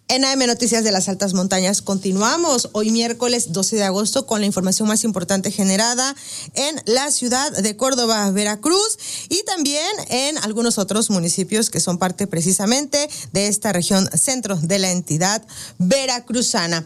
En AM Noticias de las Altas Montañas continuamos hoy miércoles 12 de agosto con la información más importante generada en la ciudad de Córdoba, Veracruz, y también en algunos otros municipios que son parte precisamente de esta región centro de la entidad veracruzana.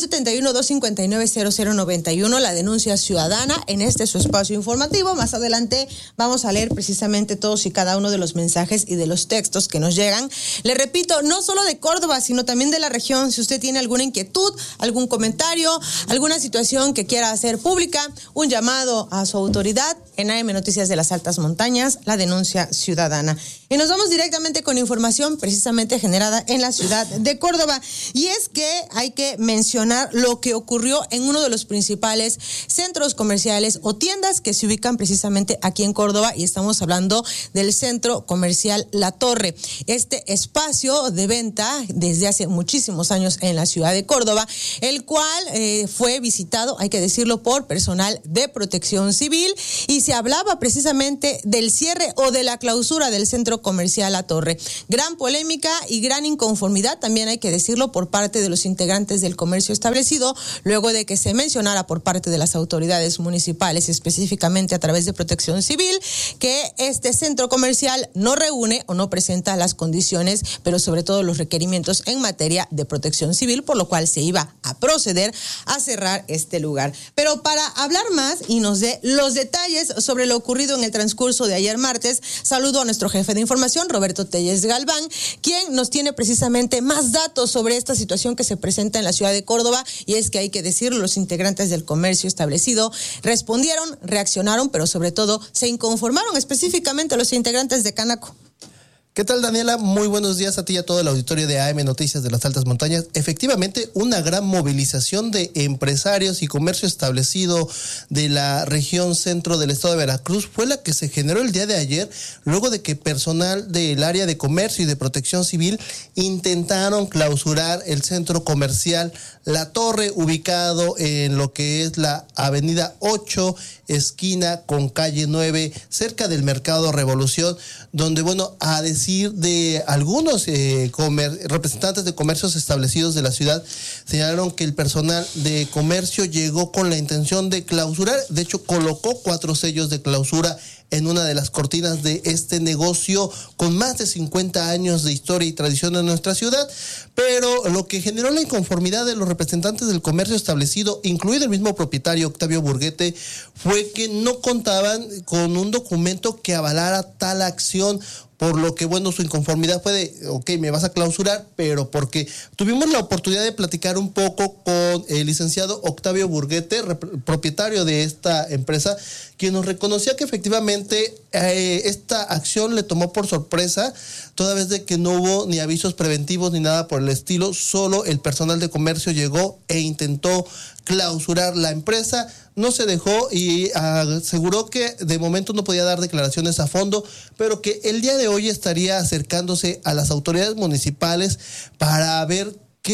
271-259-0091, la denuncia ciudadana en este su espacio informativo. Más adelante vamos a leer precisamente todos y cada uno de los mensajes y de los textos que nos llegan. Le repito, no solo de Córdoba, sino también de la región. Si usted tiene alguna inquietud, algún comentario, alguna situación que quiera hacer pública, un llamado a su autoridad, en AM Noticias de las Altas Montañas, la denuncia ciudadana. Y nos vamos directamente con información precisamente generada en la ciudad de Córdoba. Y es que hay que mencionar lo que ocurrió en uno de los principales centros comerciales o tiendas que se ubican precisamente aquí en Córdoba, y estamos hablando del centro comercial La Torre. Este espacio de venta desde hace muchísimos años en la ciudad de Córdoba, el cual fue visitado, hay que decirlo, por personal de Protección Civil, y se hablaba precisamente del cierre o de la clausura del centro comercial La Torre. Gran polémica y gran inconformidad, también hay que decirlo, por parte de los integrantes del comercio establecido, luego de que se mencionara por parte de las autoridades municipales, específicamente a través de Protección Civil, que este centro comercial no reúne o no presenta las condiciones, pero sobre todo los requerimientos en materia de Protección Civil, por lo cual se iba a proceder a cerrar este lugar. Pero para hablar más y nos dé los detalles sobre lo ocurrido en el transcurso de ayer martes, saludo a nuestro jefe de información, Roberto Telles Galván, quien nos tiene precisamente más datos sobre esta situación que se presenta en la ciudad de Córdoba. Y es que hay que decirlo, los integrantes del comercio establecido respondieron, reaccionaron, pero sobre todo se inconformaron, específicamente los integrantes de Canaco. ¿Qué tal, Daniela? Muy buenos días a ti y a todo el auditorio de AM Noticias de las Altas Montañas. Efectivamente, una gran movilización de empresarios y comercio establecido de la región centro del estado de Veracruz fue la que se generó el día de ayer, luego de que personal del área de comercio y de Protección Civil intentaron clausurar el centro comercial La Torre, ubicado en lo que es la avenida 8, esquina con calle 9, cerca del Mercado Revolución, donde, bueno, a decir de algunos representantes de comercios establecidos de la ciudad, señalaron que el personal de comercio llegó con la intención de clausurar. De hecho, colocó 4 sellos de clausura en una de las cortinas de este negocio con más de 50 años de historia y tradición en nuestra ciudad. Pero lo que generó la inconformidad de los representantes del comercio establecido, incluido el mismo propietario Octavio Burguete, fue que no contaban con un documento que avalara tal acción. Por lo que, bueno, su inconformidad fue de, ok, me vas a clausurar, pero porque tuvimos la oportunidad de platicar un poco con el licenciado Octavio Burguete, propietario de esta empresa, quien nos reconocía que efectivamente esta acción le tomó por sorpresa, toda vez de que no hubo ni avisos preventivos ni nada por el estilo, solo el personal de comercio llegó e intentó clausurar la empresa. No se dejó y aseguró que de momento no podía dar declaraciones a fondo, pero que el día de hoy estaría acercándose a las autoridades municipales para ver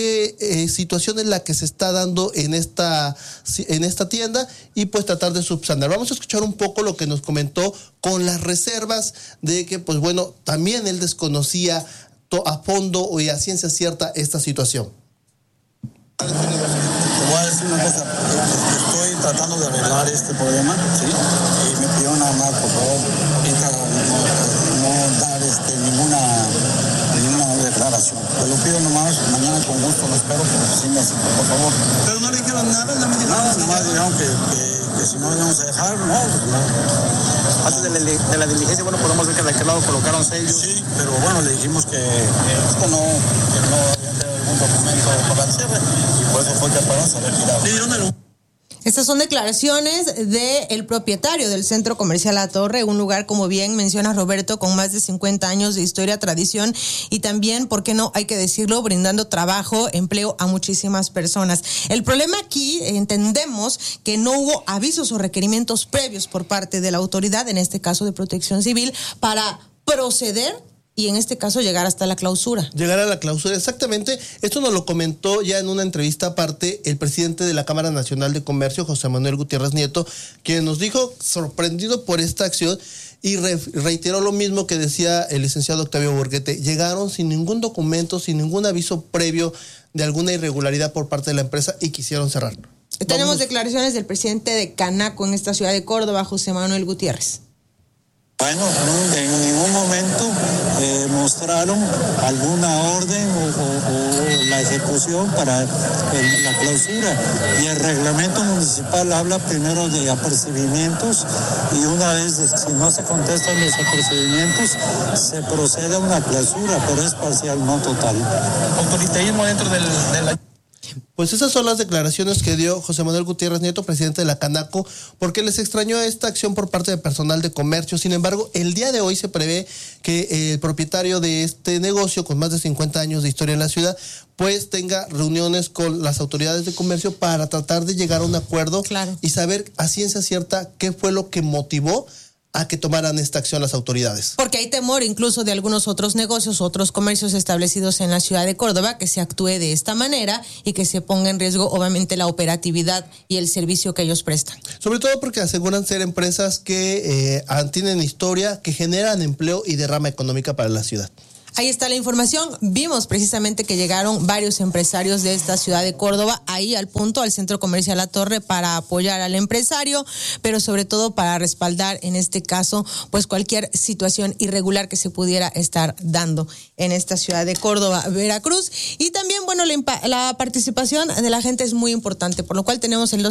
qué situación es la que se está dando en esta tienda y pues tratar de subsanar. Vamos a escuchar un poco lo que nos comentó, con las reservas de que, pues bueno, también él desconocía a fondo y a ciencia cierta esta situación. Te voy a decir una cosa, estoy tratando de arreglar este problema, ¿sí? Y me pidió nada más, por favor, no dar ninguna declaración. Te lo pido nomás, mañana con gusto lo espero que me oficina, por favor. Pero no le dijeron nada, no me dijeron nada. Nada más dijeron que si no le íbamos a dejar, no. Antes de la diligencia, bueno, podemos ver que de aquel lado colocaron sellos. Sí, pero bueno, le dijimos que esto no un documento para el cierre y por eso fue que paramos a retirar. Estas son declaraciones del propietario del centro comercial La Torre, un lugar, como bien menciona Roberto, con más de 50 años de historia, tradición y también, ¿por qué no? Hay que decirlo, brindando trabajo, empleo a muchísimas personas. El problema aquí, entendemos que no hubo avisos o requerimientos previos por parte de la autoridad, en este caso de Protección Civil, para proceder y en este caso llegar hasta la clausura. Llegar a la clausura, exactamente. Esto nos lo comentó ya en una entrevista aparte el presidente de la Cámara Nacional de Comercio, José Manuel Gutiérrez Nieto, quien nos dijo sorprendido por esta acción y reiteró lo mismo que decía el licenciado Octavio Borguete. Llegaron sin ningún documento, sin ningún aviso previo de alguna irregularidad por parte de la empresa y quisieron cerrar. Tenemos declaraciones del presidente de Canaco en esta ciudad de Córdoba, José Manuel Gutiérrez. Bueno, en ningún momento mostraron alguna orden o la ejecución para la clausura. Y el reglamento municipal habla primero de apercibimientos y una vez, si no se contestan los apercibimientos, se procede a una clausura, pero es parcial, no total. Autoritarismo dentro de la... Pues esas son las declaraciones que dio José Manuel Gutiérrez Nieto, presidente de la Canaco, porque les extrañó esta acción por parte del personal de comercio. Sin embargo, el día de hoy se prevé que el propietario de este negocio, con más de 50 años de historia en la ciudad, pues tenga reuniones con las autoridades de comercio para tratar de llegar a un acuerdo y saber a ciencia cierta qué fue lo que motivó a que tomaran esta acción las autoridades. Porque hay temor incluso de algunos otros negocios, otros comercios establecidos en la ciudad de Córdoba, que se actúe de esta manera y que se ponga en riesgo obviamente la operatividad y el servicio que ellos prestan. Sobre todo porque aseguran ser empresas que tienen historia, que generan empleo y derrama económica para la ciudad. Ahí está la información. Vimos precisamente que llegaron varios empresarios de esta ciudad de Córdoba ahí al punto, al Centro Comercial La Torre, para apoyar al empresario, pero sobre todo para respaldar en este caso pues cualquier situación irregular que se pudiera estar dando en esta ciudad de Córdoba, Veracruz. Y también, bueno, la participación de la gente es muy importante, por lo cual tenemos el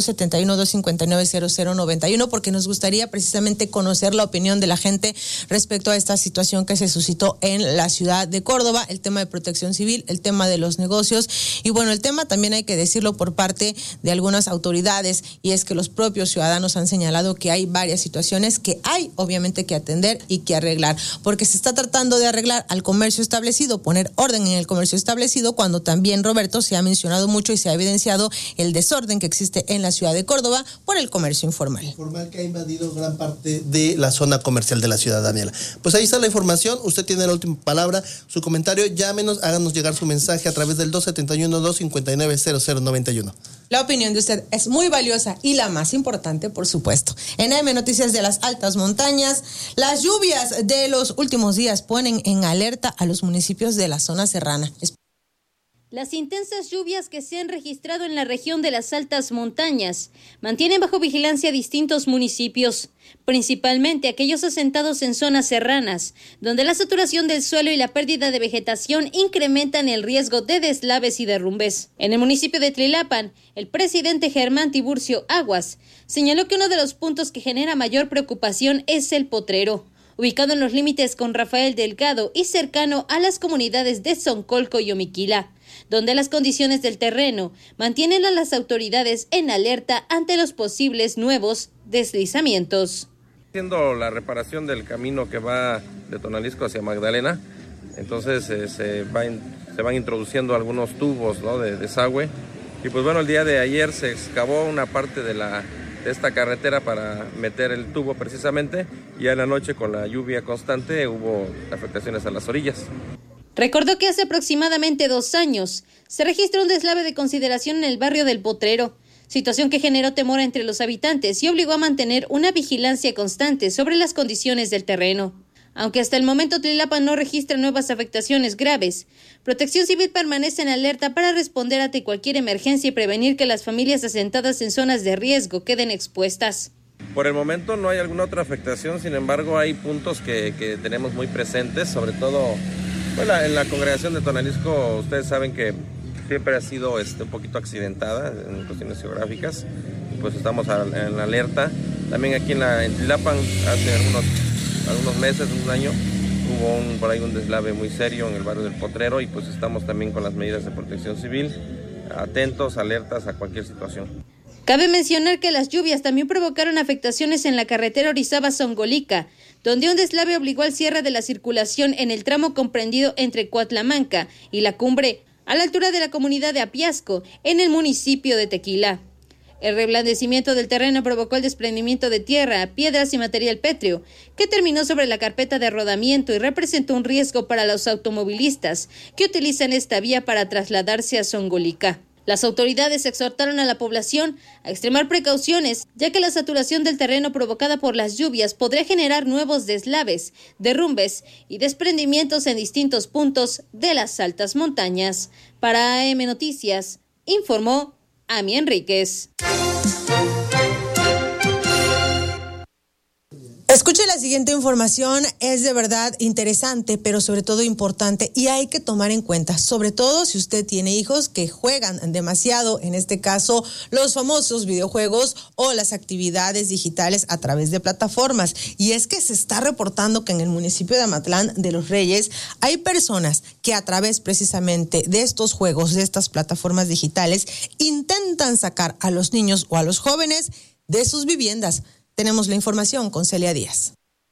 271-259-0091, porque nos gustaría precisamente conocer la opinión de la gente respecto a esta situación que se suscitó en la ciudad de Córdoba, el tema de protección civil, el tema de los negocios y bueno, el tema también hay que decirlo por parte de algunas autoridades, y es que los propios ciudadanos han señalado que hay varias situaciones que hay obviamente que atender y que arreglar, porque se está tratando de arreglar al comercio establecido, poner orden en el comercio establecido, cuando también, Roberto, se ha mencionado mucho y se ha evidenciado el desorden que existe en la ciudad de Córdoba por el comercio informal. Informal que ha invadido gran parte de la zona comercial de la ciudad, Daniela. Pues ahí está la información, usted tiene la última palabra, su comentario, llámenos, háganos llegar su mensaje a través del 271-259-0091. La opinión de usted es muy valiosa y la más importante, por supuesto. En AM Noticias de las Altas Montañas, las lluvias de los últimos días ponen en alerta a los municipios de la zona serrana. Las intensas lluvias que se han registrado en la región de las altas montañas mantienen bajo vigilancia distintos municipios, principalmente aquellos asentados en zonas serranas, donde la saturación del suelo y la pérdida de vegetación incrementan el riesgo de deslaves y derrumbes. En el municipio de Tlilapan, el presidente Germán Tiburcio Aguas señaló que uno de los puntos que genera mayor preocupación es el Potrero, ubicado en los límites con Rafael Delgado y cercano a las comunidades de Zoncolco y Omiquila, donde las condiciones del terreno mantienen a las autoridades en alerta ante los posibles nuevos deslizamientos. Haciendo la reparación del camino que va de Tonalisco hacia Magdalena, entonces se van introduciendo algunos tubos, ¿no?, de desagüe, y pues bueno, el día de ayer se excavó una parte de esta carretera para meter el tubo precisamente, y en la noche con la lluvia constante hubo afectaciones a las orillas. Recordó que hace aproximadamente 2 años se registró un deslave de consideración en el barrio del Potrero, situación que generó temor entre los habitantes y obligó a mantener una vigilancia constante sobre las condiciones del terreno. Aunque hasta el momento Tlilapan no registra nuevas afectaciones graves, Protección Civil permanece en alerta para responder ante cualquier emergencia y prevenir que las familias asentadas en zonas de riesgo queden expuestas. Por el momento no hay alguna otra afectación, sin embargo hay puntos que tenemos muy presentes, sobre todo en la congregación de Tonalisco. Ustedes saben que siempre ha sido un poquito accidentada en cuestiones geográficas, y pues estamos en alerta. También aquí en Tlilapan hace algunos meses, un año, hubo por ahí un deslave muy serio en el barrio del Potrero, y pues estamos también con las medidas de protección civil, atentos, alertas a cualquier situación. Cabe mencionar que las lluvias también provocaron afectaciones en la carretera Orizaba-Zongolica, donde un deslave obligó al cierre de la circulación en el tramo comprendido entre Coatlamanca y La Cumbre, a la altura de la comunidad de Apiasco, en el municipio de Tequila. El reblandecimiento del terreno provocó el desprendimiento de tierra, piedras y material pétreo, que terminó sobre la carpeta de rodamiento y representó un riesgo para los automovilistas que utilizan esta vía para trasladarse a Zongolica. Las autoridades exhortaron a la población a extremar precauciones, ya que la saturación del terreno provocada por las lluvias podría generar nuevos deslaves, derrumbes y desprendimientos en distintos puntos de las altas montañas. Para AM Noticias, informó Ami Enríquez. Escuche la siguiente información, es de verdad interesante, pero sobre todo importante y hay que tomar en cuenta, sobre todo si usted tiene hijos que juegan demasiado, en este caso los famosos videojuegos o las actividades digitales a través de plataformas. Y es que se está reportando que en el municipio de Amatlán de los Reyes hay personas que a través precisamente de estos juegos, de estas plataformas digitales, intentan sacar a los niños o a los jóvenes de sus viviendas. Tenemos la información con Celia Díaz.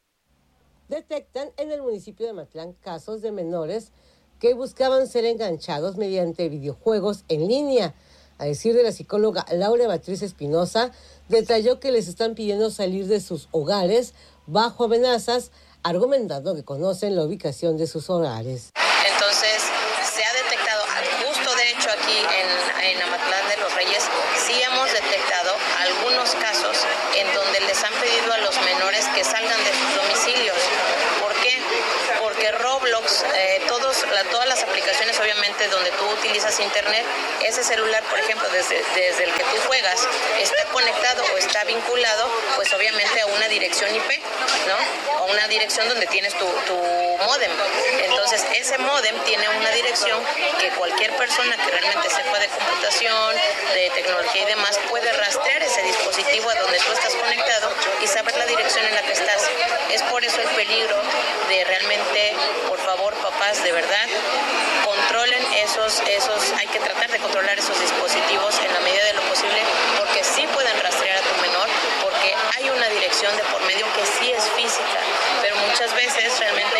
Detectan en el municipio de Amatlán casos de menores que buscaban ser enganchados mediante videojuegos en línea. A decir de la psicóloga Laura Beatriz Espinosa, detalló que les están pidiendo salir de sus hogares bajo amenazas, argumentando que conocen la ubicación de sus hogares. Entonces, se ha detectado, justo de hecho aquí en Amatlán de los Reyes, sí hemos detectado algunos casos en donde les han pedido a los menores que salgan de sus domicilios. ¿Por qué? Porque Roblox, todas las aplicaciones obviamente donde tú utilizas internet, ese celular, por ejemplo, desde el que tú juegas, está conectado o está vinculado, pues obviamente a una dirección IP, ¿no? O una dirección donde tienes tu módem. Entonces, ese módem tiene una dirección que cualquier persona que realmente sepa de computación, de tecnología y demás, puede rastrear ese dispositivo a donde tú estás conectado y saber la dirección en la que estás. Es por eso el peligro de realmente, por favor, papás, de verdad, controlen esos, hay que tratar de controlar esos dispositivos en la medida de lo posible, porque sí pueden rastrear a tu menor, porque hay una dirección de por medio que sí es física, pero muchas veces realmente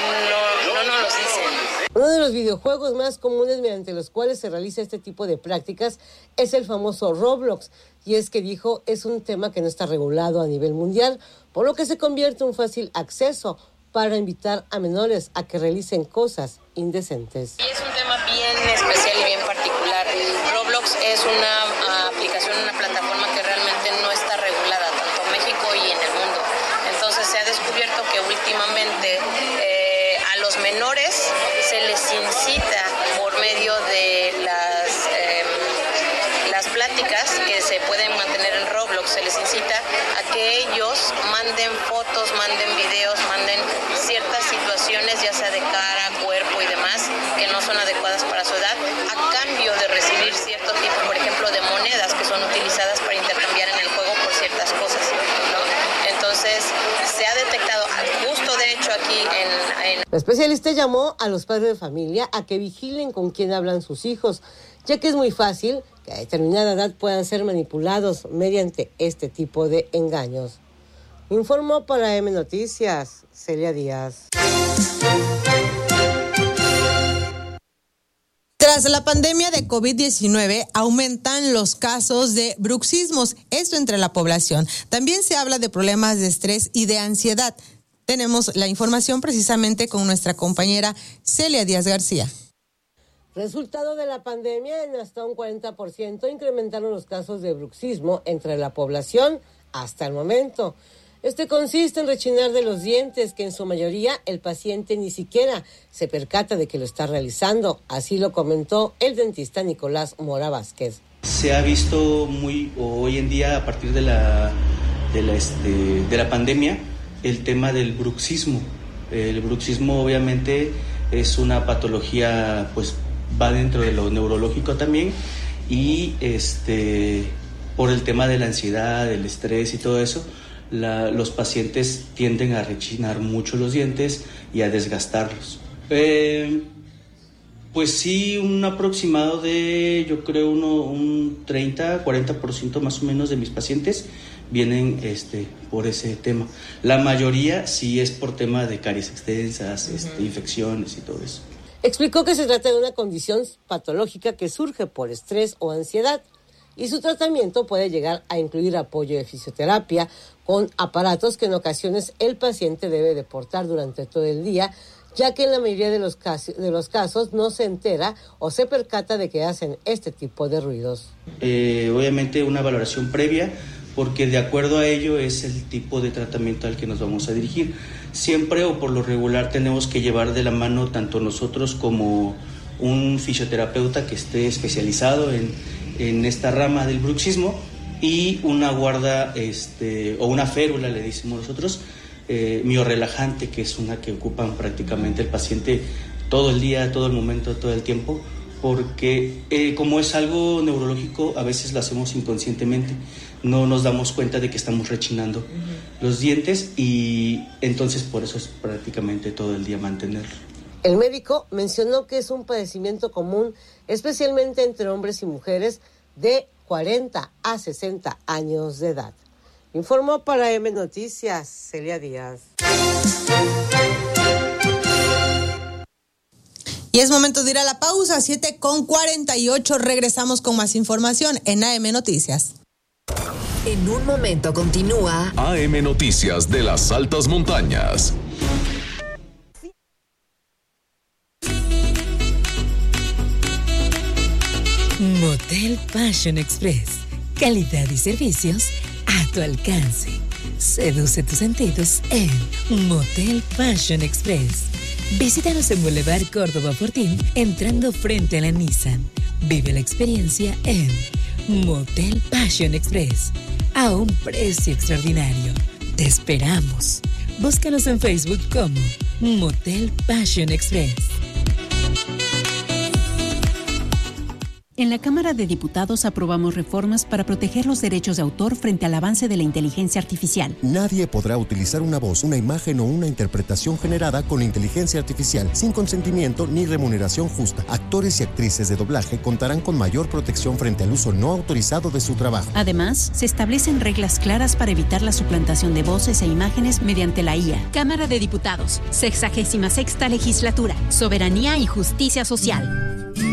no nos los dicen. Uno de los videojuegos más comunes mediante los cuales se realiza este tipo de prácticas es el famoso Roblox, y es que dijo, es un tema que no está regulado a nivel mundial, por lo que se convierte en un fácil acceso para invitar a menores a que realicen cosas indecentes. Y es un tema bien especial y bien particular. Roblox es una aplicación, una plataforma que realmente no está regulada, tanto en México y en el mundo. Entonces se ha descubierto que últimamente a los menores se les incita por medio de las pláticas que se pueden mantener en Roblox, se les incita a que ellos manden fotos, manden videos, manden ciertas situaciones, ya sea de cara, cuerpo y demás, que no son adecuadas para su edad, a cambio de recibir cierto tipo, por ejemplo, de monedas que son utilizadas para intercambiar en el juego por ciertas cosas, ¿no? Entonces, se ha detectado, justo de hecho aquí en... La especialista llamó a los padres de familia a que vigilen con quién hablan sus hijos, ya que es muy fácil que a determinada edad puedan ser manipulados mediante este tipo de engaños. Informó para AM Noticias, Celia Díaz. Tras la pandemia de COVID-19, aumentan los casos de bruxismos, esto entre la población. También se habla de problemas de estrés y de ansiedad. Tenemos la información precisamente con nuestra compañera Celia Díaz García. Resultado de la pandemia, en hasta un 40% incrementaron los casos de bruxismo entre la población hasta el momento. Este consiste en rechinar de los dientes, que en su mayoría el paciente ni siquiera se percata de que lo está realizando. Así lo comentó el dentista Nicolás Mora Vázquez. Se ha visto hoy en día, a partir de la pandemia, el tema del bruxismo. El bruxismo obviamente es una patología, pues va dentro de lo neurológico también, y por el tema de la ansiedad, del estrés y todo eso, los pacientes tienden a rechinar mucho los dientes y a desgastarlos. Pues sí, un aproximado de, yo creo, un 30-40% más o menos de mis pacientes vienen por ese tema. La mayoría sí es por tema de caries extensas, infecciones y todo eso. Explicó que se trata de una condición patológica que surge por estrés o ansiedad, y su tratamiento puede llegar a incluir apoyo de fisioterapia con aparatos que en ocasiones el paciente debe de portar durante todo el día, ya que en la mayoría de los casos no se entera o se percata de que hacen este tipo de ruidos. Obviamente una valoración previa, porque de acuerdo a ello es el tipo de tratamiento al que nos vamos a dirigir. Siempre o por lo regular tenemos que llevar de la mano tanto nosotros como un fisioterapeuta que esté especializado en esta rama del bruxismo y una guarda o una férula, le decimos nosotros, miorrelajante, que es una que ocupan prácticamente el paciente todo el día, todo el momento, todo el tiempo, porque como es algo neurológico, a veces lo hacemos inconscientemente, no nos damos cuenta de que estamos rechinando los dientes y entonces por eso es prácticamente todo el día mantenerlo. El médico mencionó que es un padecimiento común, especialmente entre hombres y mujeres de 40 a 60 años de edad. Informó para M Noticias, Celia Díaz. Y es momento de ir a la pausa, 7:48. Regresamos con más información en AM Noticias. En un momento continúa AM Noticias de las altas montañas. Motel Passion Express. Calidad y servicios a tu alcance. Seduce tus sentidos en Motel Passion Express. Visítanos en Boulevard Córdoba Fortín, entrando frente a la Nissan. Vive la experiencia en Motel Passion Express, a un precio extraordinario. Te esperamos. Búscanos en Facebook como Motel Passion Express. En la Cámara de Diputados aprobamos reformas para proteger los derechos de autor frente al avance de la inteligencia artificial. Nadie podrá utilizar una voz, una imagen o una interpretación generada con inteligencia artificial sin consentimiento ni remuneración justa. Actores y actrices de doblaje contarán con mayor protección frente al uso no autorizado de su trabajo. Además, se establecen reglas claras para evitar la suplantación de voces e imágenes mediante la IA. Cámara de Diputados, 66ª Legislatura, Soberanía y Justicia Social.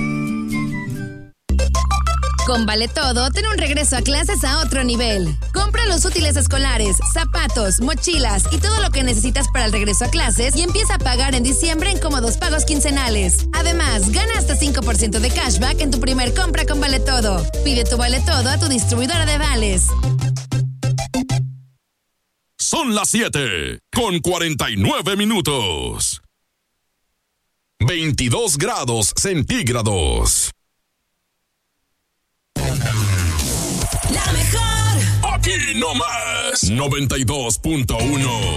Con Vale Todo, ten un regreso a clases a otro nivel. Compra los útiles escolares, zapatos, mochilas y todo lo que necesitas para el regreso a clases y empieza a pagar en diciembre en cómodos pagos quincenales. Además, gana hasta 5% de cashback en tu primer compra con Vale Todo. Pide tu Vale Todo a tu distribuidora de vales. Son las 7:49. 22 grados centígrados. La mejor. Aquí nomás. 92.1.